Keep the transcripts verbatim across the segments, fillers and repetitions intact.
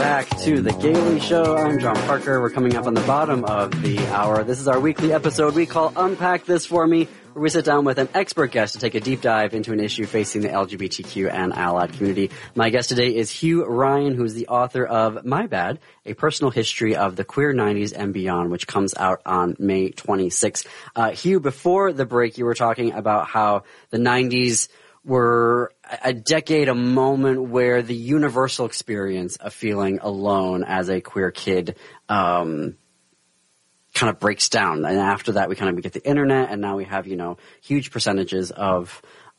back to The Gaily Show. I'm John Parker. We're coming up on the bottom of the hour. This is our weekly episode we call Unpack This For Me, where we sit down with an expert guest to take a deep dive into an issue facing the L G B T Q and allied community. My guest today is Hugh Ryan, who's the author of My Bad, A Personal History of the Queer nineties and Beyond, which comes out on May twenty-sixth. Uh, Hugh, before the break, you were talking about how the nineties were a decade, a moment where the universal experience of feeling alone as a queer kid um, kind of breaks down. And after that, we kind of get the internet, and now we have, you know, huge percentages of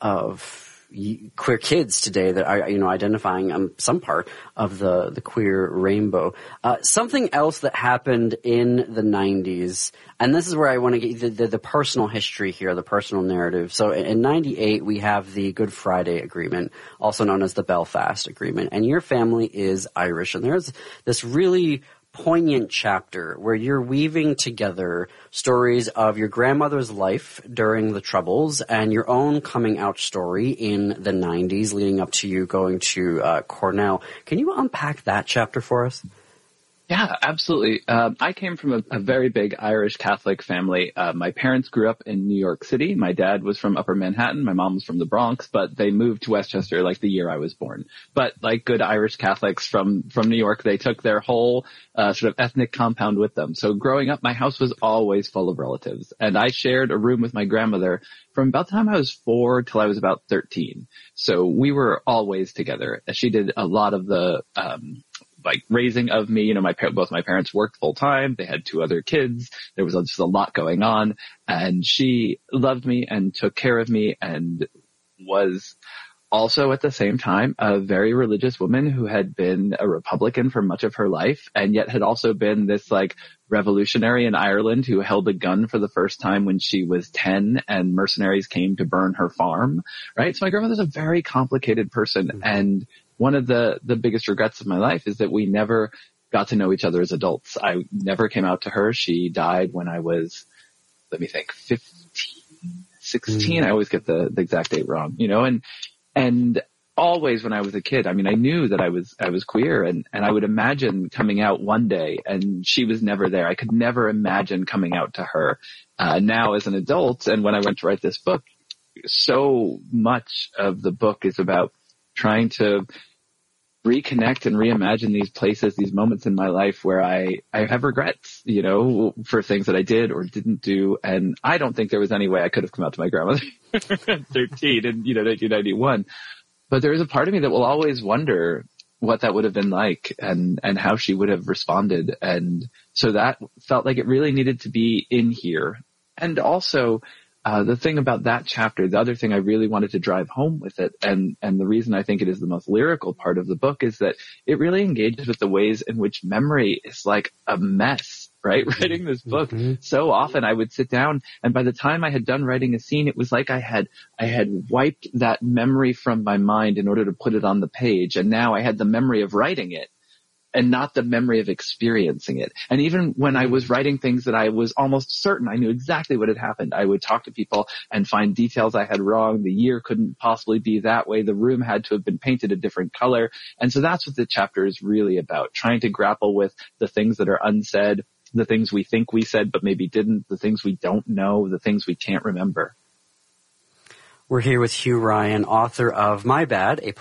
of queer kids today that are, you know, identifying um, some part of the, the queer rainbow. Uh, something else that happened in the nineties, and this is where I want to get the, the, the personal history here, the personal narrative. So in, in ninety-eight, we have the Good Friday Agreement, also known as the Belfast Agreement, and your family is Irish, and there's this really poignant chapter where you're weaving together stories of your grandmother's life during the Troubles and your own coming out story in the nineties leading up to you going to uh, Cornell. Can you unpack that chapter for us? Yeah, absolutely. Um, I came from a, a very big Irish Catholic family. Uh, my parents grew up in New York City. My dad was from Upper Manhattan. My mom was from the Bronx, but they moved to Westchester like the year I was born. But like good Irish Catholics from, from New York, they took their whole uh, sort of ethnic compound with them. So growing up, my house was always full of relatives. And I shared a room with my grandmother from about the time I was four till I was about thirteen. So we were always together. She did a lot of the um like raising of me. You know, my both my parents worked full time. They had two other kids. There was just a lot going on, and she loved me and took care of me and was also at the same time a very religious woman who had been a Republican for much of her life and yet had also been this like revolutionary in Ireland who held a gun for the first time when she was ten and mercenaries came to burn her farm, right? So my grandmother's a very complicated person, mm-hmm. and one of the, the biggest regrets of my life is that we never got to know each other as adults. I never came out to her. She died when I was, let me think, fifteen, sixteen. Mm. I always get the, the exact date wrong, you know, and, and always when I was a kid, I mean, I knew that I was, I was queer, and, and I would imagine coming out one day, and she was never there. I could never imagine coming out to her. Uh, now as an adult, and when I went to write this book, so much of the book is about trying to reconnect and reimagine these places, these moments in my life where I, I have regrets, you know, for things that I did or didn't do. And I don't think there was any way I could have come out to my grandmother at thirteen in, you know, nineteen ninety-one. But there is a part of me that will always wonder what that would have been like and, and how she would have responded. And so that felt like it really needed to be in here. And also, Uh, the thing about that chapter, the other thing I really wanted to drive home with it, and, and the reason I think it is the most lyrical part of the book, is that it really engages with the ways in which memory is like a mess, right? Mm-hmm. Writing this book, mm-hmm. so often I would sit down, and by the time I had done writing a scene, it was like I had, I had wiped that memory from my mind in order to put it on the page, and now I had the memory of writing it, and not the memory of experiencing it. And even when I was writing things that I was almost certain I knew exactly what had happened, I would talk to people and find details I had wrong. The year couldn't possibly be that way. The room had to have been painted a different color. And so that's what the chapter is really about, trying to grapple with the things that are unsaid, the things we think we said but maybe didn't, the things we don't know, the things we can't remember. We're here with Hugh Ryan, author of My Bad, A